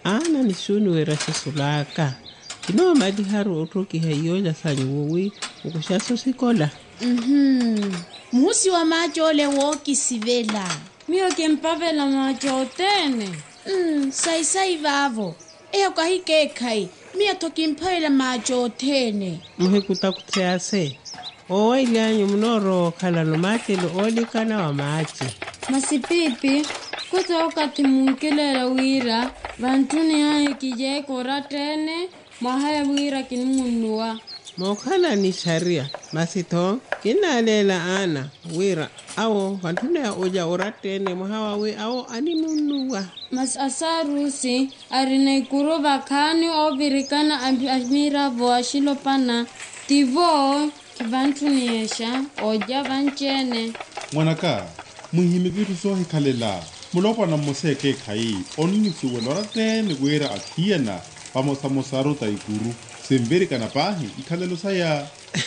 ana ni shunu wera sisulaka kino madi haru otoki hayoja sanyuwi ukushaso sikola musi wa majole woki sivela mio kempavela majotene sai vavo kwa hikekai mia tokimpaila majotene muhekuta kutease owa ilyanyu mnoro kala no matelo olikana wa machi masipipi kuta wakati munkelela wira vantuni hae kijeko ratene mahaya wira kinimunua mokhala ni sharia masito kinalela ana wira awo vantuni ya uja uratene mahawa we awo animunua mas asarusi arina ikuru vakani ovirikana amira voashilo pana tivo kivantuniesha oja vanchene ngwanaka muhimi vitu so hikalela mulopa na moseke khai onunisiwe loratene wera athiana pamosamosaru taikuru semverika na pahi ikhalelo saya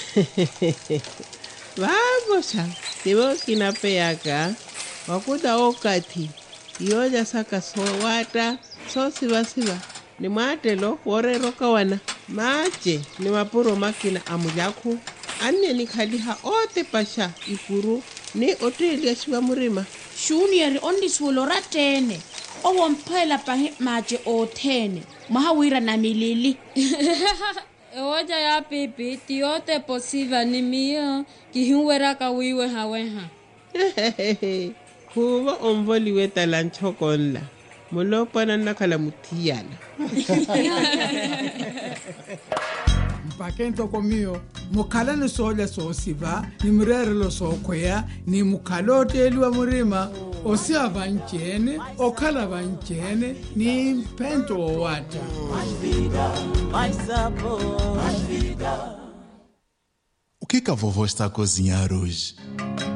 vagosha tivo kinapeyaka wakuda okati iyoja saka sowata so siva ni mwatelo worero kawana mache ni mapuro makina amujaku ane ni khaliha ote pasha ikuru ni otelia shiwa murima shuni yari ondisulo ratene owo mpaila pahe maje otene mahawira na milili ewoja ya pipi tiote posiva ni mio kihiwera kawiwe haweha kuva omvoli wetala nchokonla mulopana nakala mutiyana mpakento komio mukhala ni soja sosiva ni mrerelo sokwea ni mukhala oteliwa murima osia vanchene okhala vanchene ni mpento owata O que a vovó está a cozinhar hoje?